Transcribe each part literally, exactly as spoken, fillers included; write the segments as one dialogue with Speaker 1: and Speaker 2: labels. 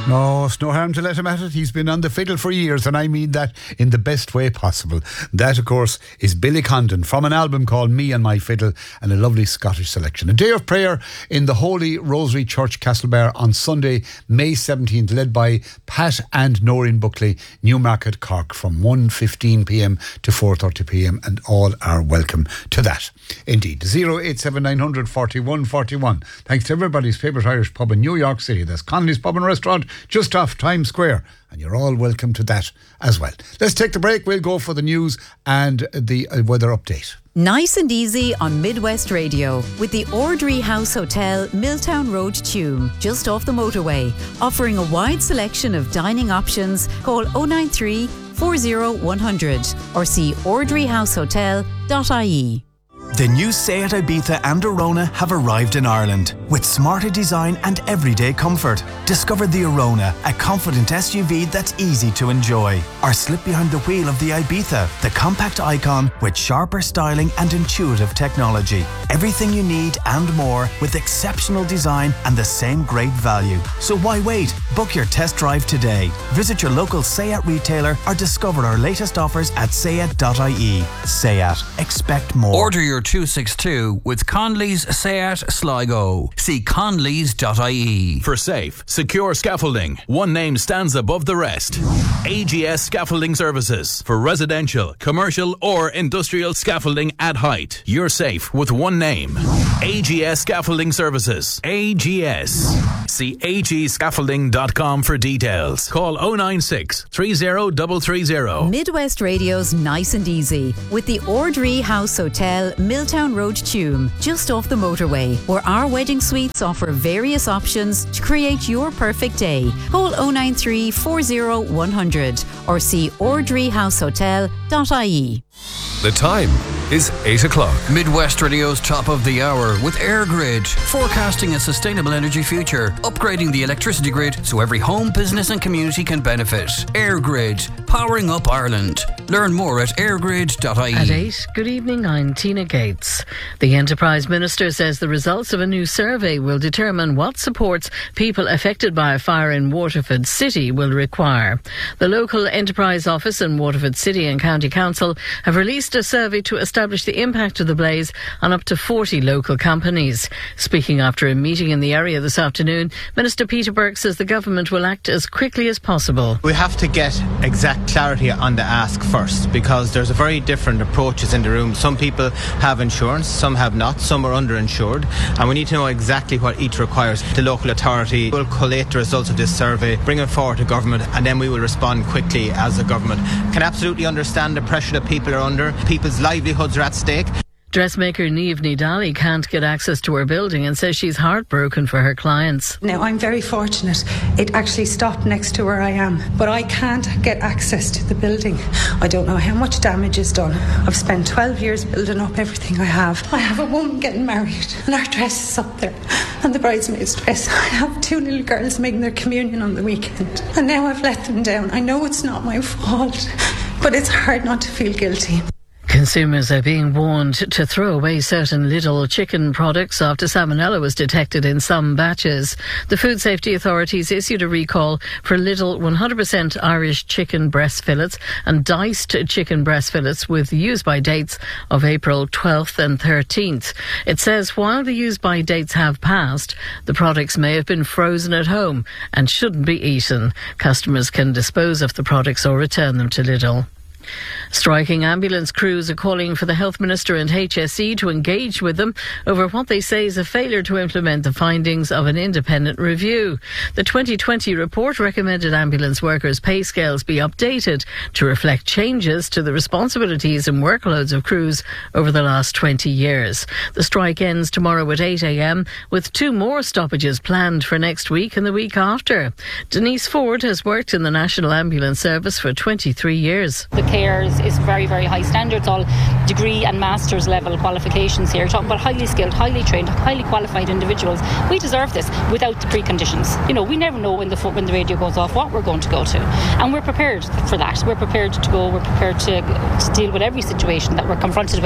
Speaker 1: No, it's no harm to let him at it. He's been on the fiddle for years, and I mean that in the best way possible. That, of course, is Billy Condon from an album called Me and My Fiddle, and a lovely Scottish selection. A day of prayer in the Holy Rosary Church, Castlebar, on Sunday, May seventeenth, led by Pat and Noreen Buckley, Newmarket, Cork, from one fifteen p m to four thirty p m, and all are welcome to that. Indeed. zero eight seven nine hundred forty-one forty-one. Thanks to everybody's favourite Irish pub in New York City. That's Connolly's Pub and Restaurant, just off Times Square, and you're all welcome to that as well. Let's take the break. We'll go for the news and the weather update.
Speaker 2: Nice and easy on Midwest Radio with the Ordry House Hotel, Milltown Road, Tuam, just off the motorway, offering a wide selection of dining options. Call oh nine three, four oh one hundred or see ordry house hotel dot I E.
Speaker 3: The new Seat Ibiza and Arona have arrived in Ireland with smarter design and everyday comfort. Discover the Arona, a confident S U V that's easy to enjoy. Or slip behind the wheel of the Ibiza, the compact icon with sharper styling and intuitive technology. Everything you need and more with exceptional design and the same great value. So why wait? Book your test drive today. Visit your local Seat retailer or discover our latest offers at seat dot I E. Seat. Expect more.
Speaker 4: Order your two sixty-two with Conley's Seat Sligo. See conleys dot I E.
Speaker 5: For safe, secure scaffolding, one name stands above the rest. A G S Scaffolding Services. For residential, commercial or industrial scaffolding at height. You're safe with one name. A G S Scaffolding Services. A G S. See a g scaffolding dot com for details. Call oh nine six, three oh three three oh.
Speaker 2: Midwest Radio's Nice and Easy with the Ordry House Hotel, Milltown Road, Tuam, just off the motorway, where our wedding suites offer various options to create your perfect day. Call oh nine three, four oh one hundred or see ordry house hotel dot I E.
Speaker 6: The time is eight o'clock.
Speaker 4: Midwest Radio's top of the hour with AirGrid, forecasting a sustainable energy future, upgrading the electricity grid so every home, business and community can benefit. AirGrid, powering up Ireland. Learn more at airgrid dot I E.
Speaker 7: At eight, good evening, I'm Tina Gates. The Enterprise Minister says the results of a new survey will determine what supports people affected by a fire in Waterford City will require. The local Enterprise Office in Waterford City and County Council have released a survey to establish the impact of the blaze on up to forty local companies. Speaking after a meeting in the area this afternoon, Minister Peter Burke says the government will act as quickly as possible.
Speaker 8: We have to get exact clarity on the ask first, because there's a very different approaches in the room. Some people have insurance, some have not, some are underinsured, and we need to know exactly what each requires. The local authority will collate the results of this survey, bring it forward to government, and then we will respond quickly as a government. Can absolutely understand the pressure that people are under. People's livelihoods are at stake.
Speaker 7: Dressmaker Niamh Nidali can't get access to her building and says she's heartbroken for her clients.
Speaker 9: Now, I'm very fortunate. It actually stopped next to where I am, but I can't get access to the building. I don't know how much damage is done. I've spent twelve years building up everything I have. I have a woman getting married and her dress is up there, and the bridesmaid's dress. I have two little girls making their communion on the weekend, and now I've let them down. I know it's not my fault, but it's hard not to feel guilty.
Speaker 7: Consumers are being warned to throw away certain Lidl chicken products after salmonella was detected in some batches. The Food Safety Authorities issued a recall for Lidl one hundred percent Irish chicken breast fillets and diced chicken breast fillets with use-by dates of April twelfth and thirteenth. It says while the use-by dates have passed, the products may have been frozen at home and shouldn't be eaten. Customers can dispose of the products or return them to Lidl. Striking ambulance crews are calling for the Health Minister and H S E to engage with them over what they say is a failure to implement the findings of an independent review. The twenty twenty report recommended ambulance workers' pay scales be updated to reflect changes to the responsibilities and workloads of crews over the last twenty years. The strike ends tomorrow at eight a m with two more stoppages planned for next week and the week after. Denise Ford has worked in the National Ambulance Service for twenty-three years.
Speaker 10: The care is, is very, very high standards, all degree and master's level qualifications here. Talking about highly skilled, highly trained, highly qualified individuals. We deserve this without the preconditions. You know, we never know when the when the radio goes off what we're going to go to. And we're prepared for that. We're prepared to go, we're prepared to, to deal with every situation that we're confronted with.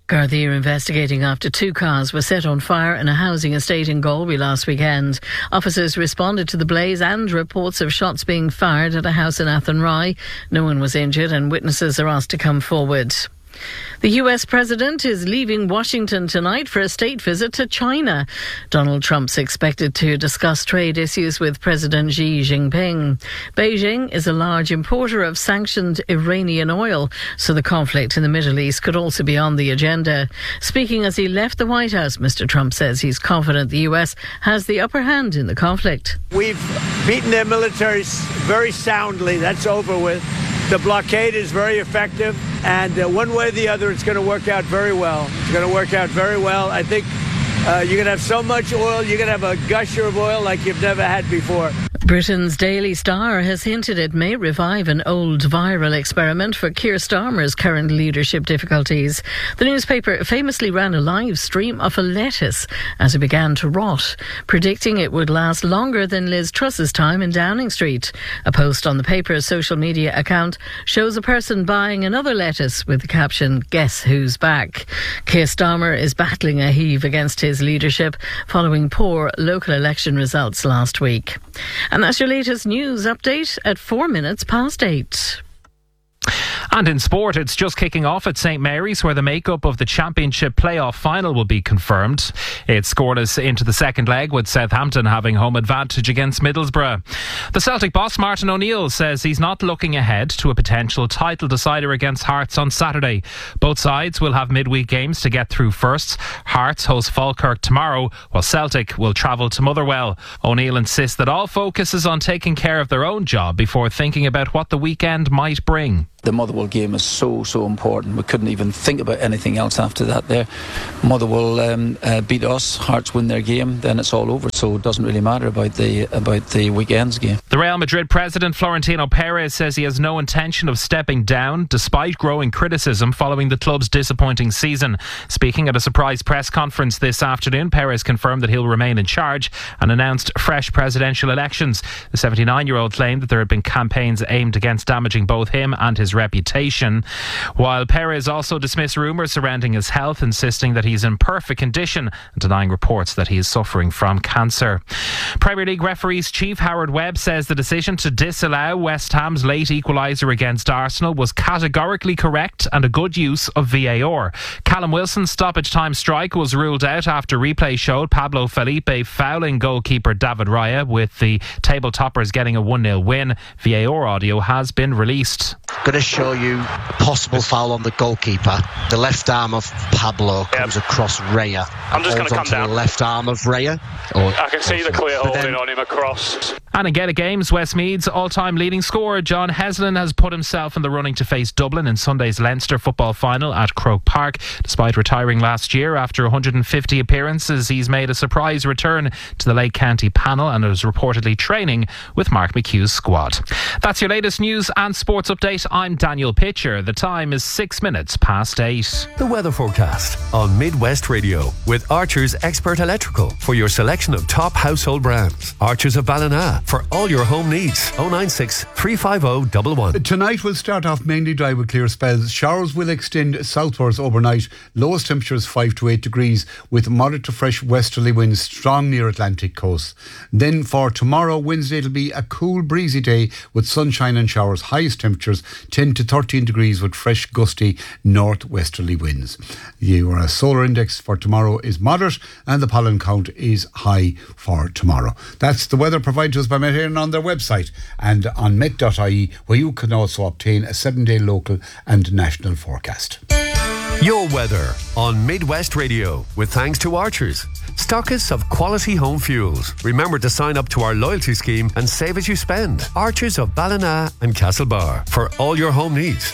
Speaker 7: Gardaí are investigating after two cars were set on fire in a housing estate in Galway last weekend. Officers responded to the blaze and reports of shots being fired at a house in Athenry. No one was injured and witnesses are asked to come forward. The U S president is leaving Washington tonight for a state visit to China. Donald Trump's expected to discuss trade issues with President Xi Jinping. Beijing is a large importer of sanctioned Iranian oil, so the conflict in the Middle East could also be on the agenda. Speaking as he left the White House, Mister Trump says he's confident the U S has the upper hand in the conflict.
Speaker 11: We've beaten their militaries very soundly. That's over with. The blockade is very effective, and uh, one way or the other, it's going to work out very well. It's going to work out very well. I think uh, you're going to have so much oil, you're going to have a gusher of oil like you've never had before.
Speaker 7: Britain's Daily Star has hinted it may revive an old viral experiment for Keir Starmer's current leadership difficulties. The newspaper famously ran a live stream of a lettuce as it began to rot, predicting it would last longer than Liz Truss's time in Downing Street. A post on the paper's social media account shows a person buying another lettuce with the caption, "Guess who's back?" Keir Starmer is battling a heave against his leadership following poor local election results last week. And that's your latest news update at four minutes past eight.
Speaker 12: And in sport, it's just kicking off at St Mary's, where the makeup of the Championship playoff final will be confirmed. It's scoreless into the second leg, with Southampton having home advantage against Middlesbrough. The Celtic boss Martin O'Neill says he's not looking ahead to a potential title decider against Hearts on Saturday. Both sides will have midweek games to get through first. Hearts host Falkirk tomorrow, while Celtic will travel to Motherwell. O'Neill insists that all focus is on taking care of their own job before thinking about what the weekend might bring.
Speaker 13: The Motherwell game is so, so important. We couldn't even think about anything else after that there. Motherwell um, uh, beat us, Hearts win their game, then it's all over. So it doesn't really matter about the about the weekend's game.
Speaker 12: The Real Madrid president, Florentino Perez, says he has no intention of stepping down, despite growing criticism following the club's disappointing season. Speaking at a surprise press conference this afternoon, Perez confirmed that he'll remain in charge and announced fresh presidential elections. The seventy-nine-year-old claimed that there had been campaigns aimed against damaging both him and his reputation, while Perez also dismissed rumours surrounding his health, insisting that he's in perfect condition and denying reports that he is suffering from cancer. Premier League referees chief Howard Webb says the decision to disallow West Ham's late equaliser against Arsenal was categorically correct and a good use of V A R. Callum Wilson's stoppage time strike was ruled out after replay showed Pablo Felipe fouling goalkeeper David Raya, with the table toppers getting a one nil win. V A R audio has been released.
Speaker 14: Going to show you a possible foul on the goalkeeper. The left arm of Pablo comes yep. across Raya.
Speaker 15: I'm just going to come down.
Speaker 14: The left arm of Raya. Or,
Speaker 15: I can see the clear holding then, on him across.
Speaker 12: And in Gaelic Games, Westmeath's all-time leading scorer John Heslin has put himself in the running to face Dublin in Sunday's Leinster football final at Croke Park. Despite retiring last year after one hundred fifty appearances, he's made a surprise return to the Lake County panel and is reportedly training with Mark McHugh's squad. That's your latest news and sports update. I'm Daniel Pitcher. The time is six minutes past eight.
Speaker 6: The weather forecast on Midwest Radio with Archer's Expert Electrical for your selection of top household brands. Archer's of Ballina for all your home needs. oh nine six, three five oh, one one.
Speaker 1: Tonight will start off mainly dry with clear spells. Showers will extend southwards overnight. Lowest temperatures five to eight degrees with moderate to fresh westerly winds strong near Atlantic coast. Then for tomorrow, Wednesday, it'll be a cool breezy day with sunshine and showers. Highest temperatures ten to thirteen degrees with fresh gusty northwesterly winds. Your solar index for tomorrow is moderate and the pollen count is high for tomorrow. That's the weather provided to us by Met Éireann on their website and on met dot I E, where you can also obtain a seven-day local and national forecast.
Speaker 6: Your weather on Midwest Radio with thanks to Archers, stockists of quality home fuels. Remember to sign up to our loyalty scheme and save as you spend. Archers of Ballina and Castlebar for all your home needs.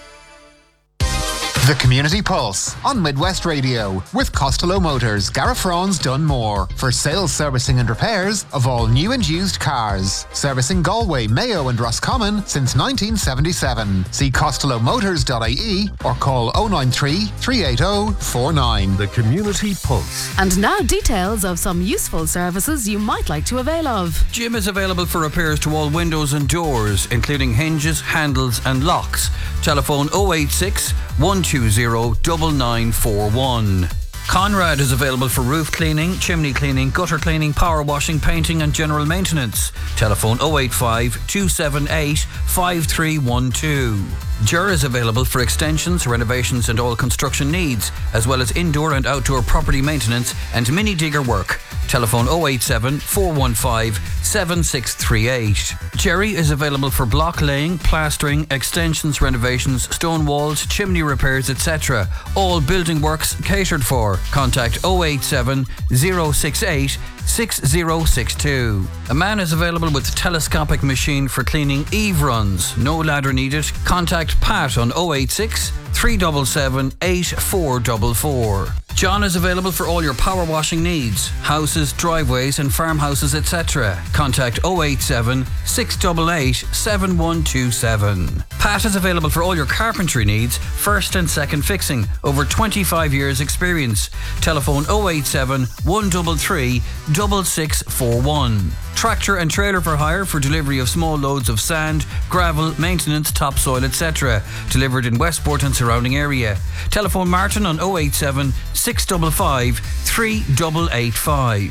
Speaker 16: The Community Pulse on Midwest Radio with Costello Motors, Garafraun's Dunmore for sales, servicing and repairs of all new and used cars. Servicing Galway, Mayo and Roscommon since nineteen seventy-seven. See costello motors dot I E or call oh nine three, three eight oh, four nine.
Speaker 6: The Community Pulse.
Speaker 17: And now details of some useful services you might like to avail of.
Speaker 4: Jim is available for repairs to all windows and doors, including hinges, handles and locks. Telephone oh eight six, one two zero nine nine four one. Conrad is available for roof cleaning, chimney cleaning, gutter cleaning, power washing, painting and general maintenance. Telephone oh eight five, two seven eight, five three one two. Ger is available for extensions, renovations and all construction needs, as well as indoor and outdoor property maintenance and mini digger work. Telephone oh eight seven, four one five, seven six three eight. Jerry is available for block laying, plastering, extensions, renovations, stone walls, chimney repairs, et cetera. All building works catered for. Contact oh eight seven, oh six eight, six oh six two. A man is available with telescopic machine for cleaning Eve runs. No ladder needed. Contact Pat on oh eight six, three seven seven, eight four four four. John is available for all your power washing needs, houses, driveways and farmhouses, et cetera. Contact oh eight seven, six eight eight, seven one two seven. Pat is available for all your carpentry needs, first and second fixing, over twenty-five years experience. Telephone oh eight seven, one three three, six six four one. Tractor and trailer for hire for delivery of small loads of sand, gravel, maintenance, topsoil, et cetera. Delivered in Westport and surrounding area. Telephone Martin on oh eight seven, six five five, three eight eight five.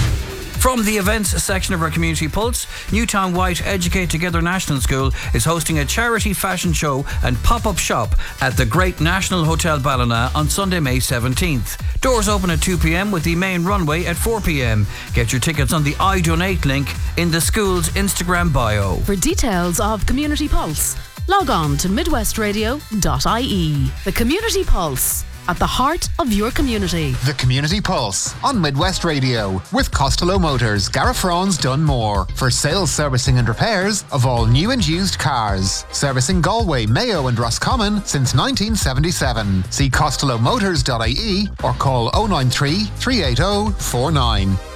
Speaker 4: From the events section of our Community Pulse, Newtown White Educate Together National School is hosting a charity fashion show and pop-up shop at the Great National Hotel Ballina on Sunday, May seventeenth. Doors open at two p.m. with the main runway at four p.m. Get your tickets on the I Donate link in the school's Instagram bio.
Speaker 17: For details of Community Pulse, log on to midwest radio dot I E. The Community Pulse, at the heart of your community.
Speaker 16: The Community Pulse on Midwest Radio with Costello Motors, Garafrons Dunmore, for sales, servicing and repairs of all new and used cars. Servicing Galway, Mayo and Roscommon since nineteen seventy-seven. See costello motors dot I E or call oh nine three, three eight oh, four nine.